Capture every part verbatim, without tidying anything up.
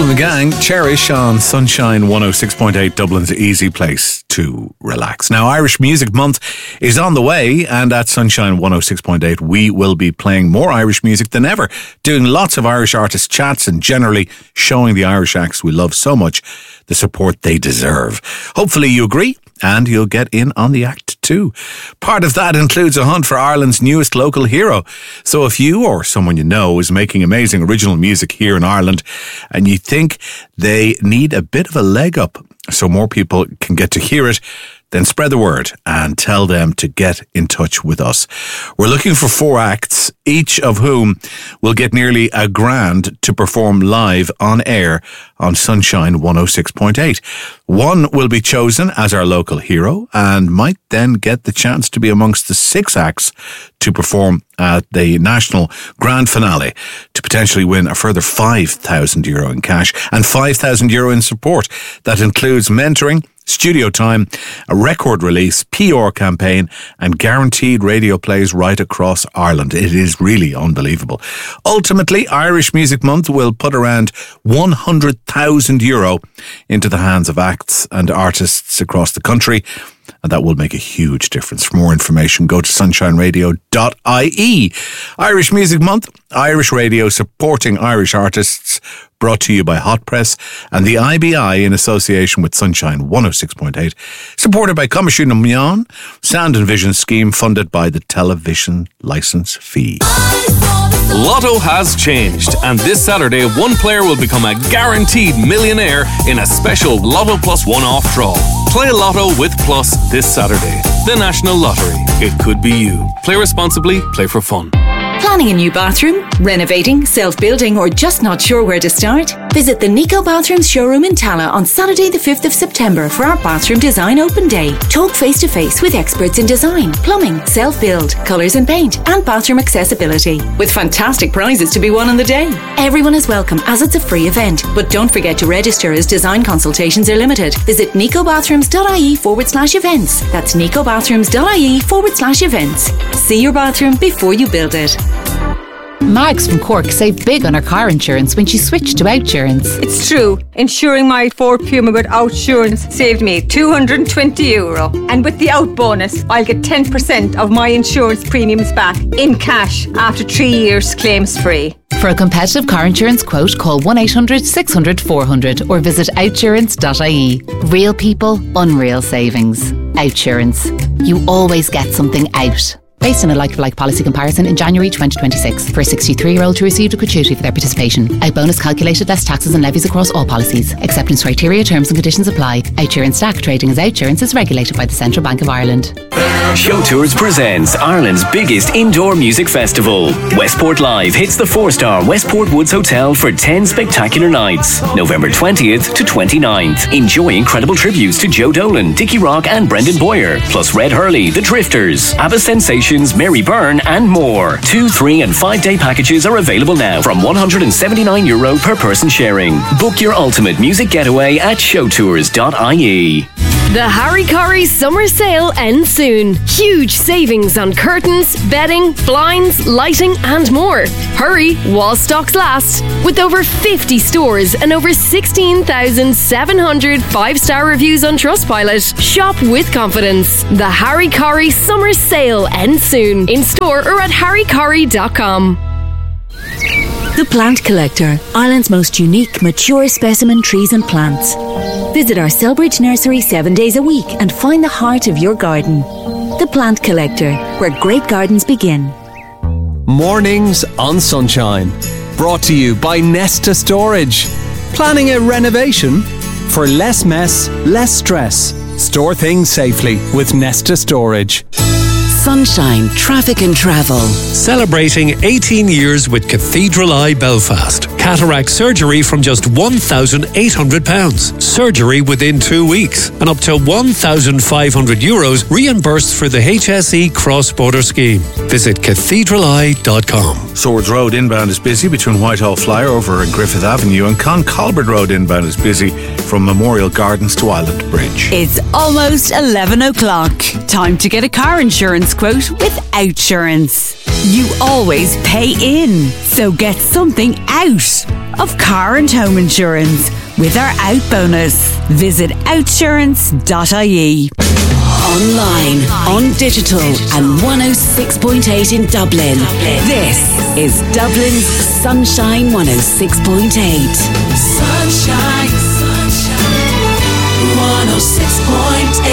and the gang, Cherish on Sunshine one oh six point eight, Dublin's easy place to relax. Now, Irish Music Month is on the way, and at Sunshine one oh six point eight, we will be playing more Irish music than ever, doing lots of Irish artist chats and generally showing the Irish acts we love so much the support they deserve. Hopefully you agree, and you'll get in on the act too. Part of that includes a hunt for Ireland's newest local hero. So if you or someone you know is making amazing original music here in Ireland and you think they need a bit of a leg up so more people can get to hear it, then spread the word and tell them to get in touch with us. We're looking for four acts, each of whom will get nearly a grand to perform live on air on Sunshine one oh six point eight. One will be chosen as our local hero and might then get the chance to be amongst the six acts to perform at the national grand finale to potentially win a further five thousand euro in cash and five thousand euro in support. That includes mentoring, studio time, a record release, P R campaign, and guaranteed radio plays right across Ireland. It is really unbelievable. Ultimately, Irish Music Month will put around one hundred thousand euro into the hands of acts and artists across the country, and that will make a huge difference. For more information, go to sunshine radio dot I E. Irish Music Month, Irish radio supporting Irish artists, brought to you by Hot Press and the I B I in association with Sunshine one oh six point eight, supported by Comisiún na Meán, Sound and Vision Scheme, funded by the television licence fee. Lotto has changed, and this Saturday one player will become a guaranteed millionaire in a special Lotto Plus one-off draw. Play Lotto with Plus this Saturday. The National Lottery. It could be you. Play responsibly, play for fun. Planning a new bathroom, renovating, self-building, or just not sure where to start? Visit the Nico Bathrooms showroom in Tala on Saturday the fifth of September for our Bathroom Design Open Day. Talk face-to-face with experts in design, plumbing, self-build, colours and paint, and bathroom accessibility, with fantastic prizes to be won on the day. Everyone is welcome as it's a free event, but don't forget to register as design consultations are limited. Visit nicobathrooms.ie forward slash events. That's nicobathrooms.ie forward slash events. See your bathroom before you build it. Mags from Cork saved big on her car insurance when she switched to Outsurance. It's true. Insuring my Ford Puma with Outsurance saved me two hundred twenty euro. And with the Out bonus, I'll get ten percent of my insurance premiums back in cash after three years claims free. For a competitive car insurance quote, call one eight hundred six hundred four hundred or visit outsurance dot I E. Real people, unreal savings. Outsurance. You always get something out. Based on a like-for-like policy comparison in January twenty twenty-six. For a sixty-three-year-old who received a gratuity for their participation. Out bonus calculated less taxes and levies across all policies. Acceptance criteria, terms and conditions apply. Outsurance Stack trading as Outsurance is regulated by the Central Bank of Ireland. Show Tours presents Ireland's biggest indoor music festival. Westport Live hits the four-star Westport Woods Hotel for ten spectacular nights. November twentieth to twenty-ninth. Enjoy incredible tributes to Joe Dolan, Dickie Rock and Brendan Boyer. Plus Red Hurley, The Drifters, ABBA Sensation, Mary Byrne and more. Two, three and five day packages are available now from one hundred seventy-nine euro per person sharing. Book your ultimate music getaway at show tours dot I E. The Harry Corry Summer Sale ends soon. Huge savings on curtains, bedding, blinds, lighting and more. Hurry while stocks last. With over fifty stores and over sixteen thousand seven hundred five-star reviews on Trustpilot, shop with confidence. The Harry Corry Summer Sale ends soon. In store or at harry corry dot com. The Plant Collector, Ireland's most unique, mature specimen trees and plants. Visit our Selbridge nursery seven days a week and find the heart of your garden. The Plant Collector, where great gardens begin. Mornings on Sunshine. Brought to you by Nesta Storage. Planning a renovation? For less mess, less stress. Store things safely with Nesta Storage. Sunshine Traffic and Travel. Celebrating eighteen years with Cathedral Eye Belfast. Cataract surgery from just one thousand eight hundred pounds. Surgery within two weeks. And up to one thousand five hundred euros reimbursed for the H S E cross-border scheme. Visit cathedral eye dot com. Swords Road inbound is busy between Whitehall Flyover and Griffith Avenue, and Con Colbert Road inbound is busy from Memorial Gardens to Island Bridge. It's almost eleven o'clock. Time to get a car insurance quote with Outsurance. You always pay in, so get something out. of car and home insurance with our out bonus. Visit outsurance dot I E. Online, on digital, and one oh six point eight in Dublin. This is Dublin's Sunshine one oh six point eight. Sunshine, sunshine, one oh six point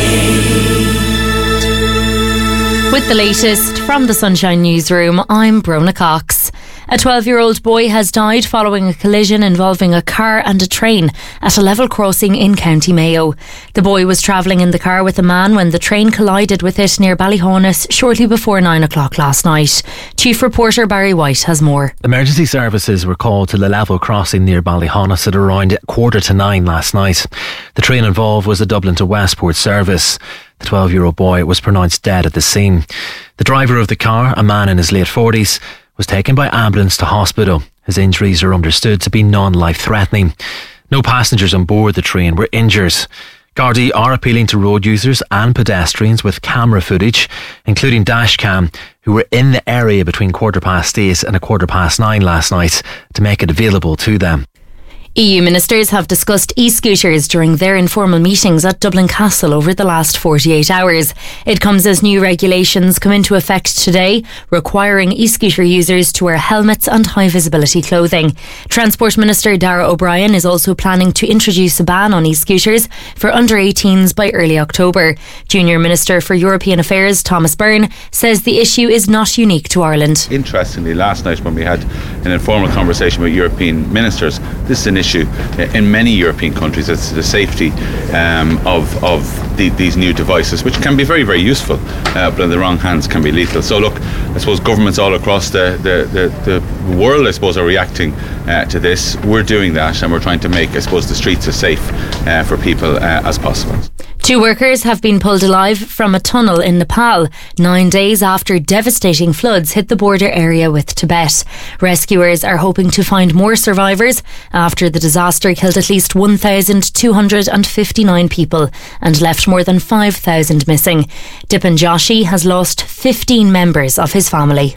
eight. With the latest from the Sunshine Newsroom, I'm Brona Cox. A twelve-year-old boy has died following a collision involving a car and a train at a level crossing in County Mayo. The boy was travelling in the car with a man when the train collided with it near Ballyhonus shortly before nine o'clock last night. Chief reporter Barry White has more. Emergency services were called to the level crossing near Ballyhonus at around quarter to nine last night. The train involved was a Dublin to Westport service. The twelve-year-old boy was pronounced dead at the scene. The driver of the car, a man in his late forties, was taken by ambulance to hospital. His injuries are understood to be non-life-threatening. No passengers on board the train were injured. Gardaí are appealing to road users and pedestrians with camera footage, including dashcam, who were in the area between quarter past eight and a quarter past nine last night, to make it available to them. E U ministers have discussed e-scooters during their informal meetings at Dublin Castle over the last forty-eight hours. It comes as new regulations come into effect today, requiring e-scooter users to wear helmets and high-visibility clothing. Transport Minister Darragh O'Brien is also planning to introduce a ban on e-scooters for under eighteens by early October. Junior Minister for European Affairs Thomas Byrne says the issue is not unique to Ireland. Interestingly, last night when we had an informal conversation with European ministers, this is an issue in many European countries. It's the safety um, of, of the, these new devices, which can be very, very useful, uh, but in the wrong hands can be lethal. So look, I suppose governments all across the, the, the, the world, I suppose, are reacting uh, to this. We're doing that, and we're trying to make, I suppose, the streets as safe uh, for people uh, as possible. Two workers have been pulled alive from a tunnel in Nepal, nine days after devastating floods hit the border area with Tibet. Rescuers are hoping to find more survivors after the disaster killed at least one thousand two hundred fifty-nine people and left more than five thousand missing. Dipan Joshi has lost fifteen members of his family.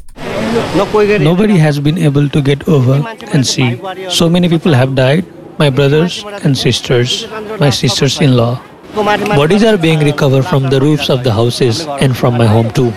Nobody has been able to get over and see. So many people have died, my brothers and sisters, my sisters-in-law. Bodies are being recovered from the roofs of the houses and from my home too.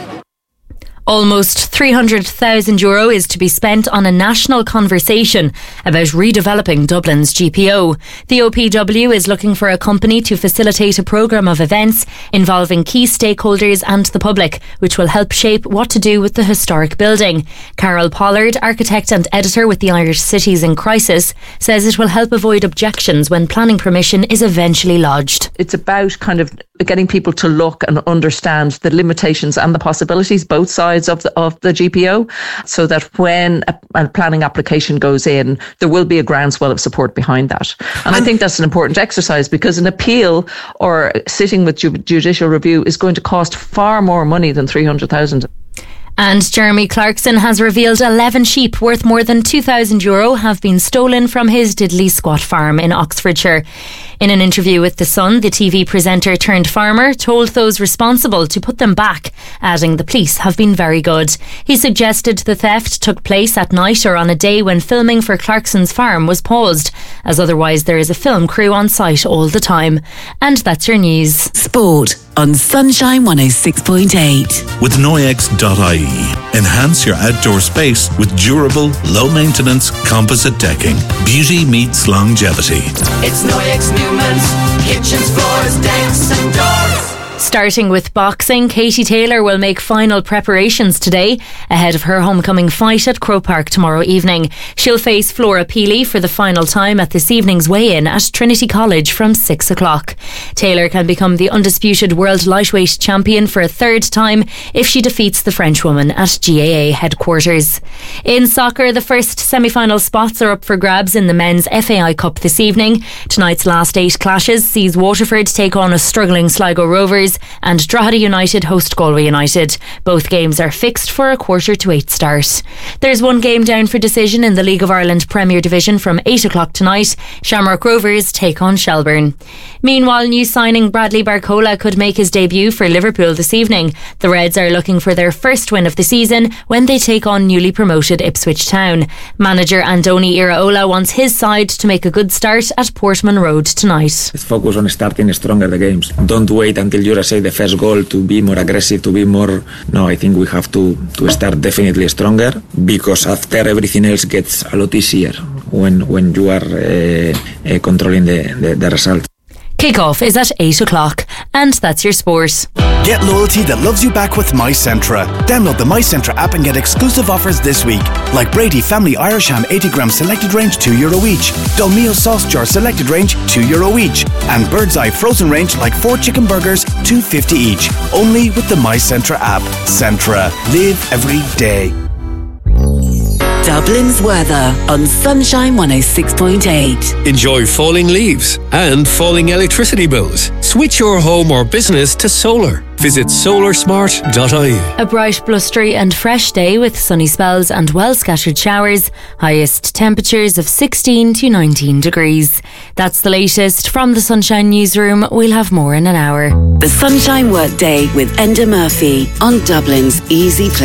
Almost three hundred thousand euro is to be spent on a national conversation about redeveloping Dublin's G P O. The O P W is looking for a company to facilitate a programme of events involving key stakeholders and the public, which will help shape what to do with the historic building. Carol Pollard, architect and editor with the Irish Cities in Crisis, says it will help avoid objections when planning permission is eventually lodged. It's about kind of getting people to look and understand the limitations and the possibilities, both sides of the of the G P O, so that when a, a planning application goes in, there will be a groundswell of support behind that. And I think that's an important exercise, because an appeal or sitting with ju- judicial review is going to cost far more money than three hundred thousand. And Jeremy Clarkson has revealed eleven sheep worth more than two thousand euro have been stolen from his Diddley Squat farm in Oxfordshire. In an interview with The Sun, the T V presenter turned farmer told those responsible to put them back, adding the police have been very good. He suggested the theft took place at night or on a day when filming for Clarkson's farm was paused, as otherwise there is a film crew on site all the time. And that's your news. Sport on Sunshine one oh six point eight. With Noyex dot I E. Enhance your outdoor space with durable, low-maintenance composite decking. Beauty meets longevity. It's Noyex Newman's kitchens, floors, decks and doors. Starting with boxing, Katie Taylor will make final preparations today ahead of her homecoming fight at Croke Park tomorrow evening. She'll face Flora Peely for the final time at this evening's weigh-in at Trinity College from six o'clock. Taylor can become the undisputed world lightweight champion for a third time if she defeats the Frenchwoman at G A A headquarters. In soccer, the first semi-final spots are up for grabs in the men's F A I Cup this evening. Tonight's last eight clashes sees Waterford take on a struggling Sligo Rovers. Rangers, and Drogheda United host Galway United. Both games are fixed for a quarter to eight start. There's one game down for decision in the League of Ireland Premier Division from eight o'clock tonight. Shamrock Rovers take on Shelbourne. Meanwhile, new signing Bradley Barcola could make his debut for Liverpool this evening. The Reds are looking for their first win of the season when they take on newly promoted Ipswich Town. Manager Andoni Iraola wants his side to make a good start at Portman Road tonight. Let's focus on starting stronger the games. Don't wait until you receive the first goal to be more aggressive, to be more... No, I think we have to, to start definitely stronger, because after everything else gets a lot easier when, when you are uh, uh, controlling the, the, the result. Kick-off is at eight o'clock, and that's your sport. Get loyalty that loves you back with MyCentra. Download the MyCentra app and get exclusive offers this week, like Brady Family Irish Ham eighty gram selected range two euro each, Dolmio sauce jar selected range two euro each, and Bird's Eye frozen range like four chicken burgers two fifty each. Only with the MyCentra app. Centra. Live every day. Dublin's weather on Sunshine one oh six point eight. Enjoy falling leaves and falling electricity bills. Switch your home or business to solar. Visit solar smart dot I E. A bright, blustery and fresh day with sunny spells and well-scattered showers. Highest temperatures of sixteen to nineteen degrees. That's the latest from the Sunshine Newsroom. We'll have more in an hour. The Sunshine Workday with Enda Murphy on Dublin's Easy Place.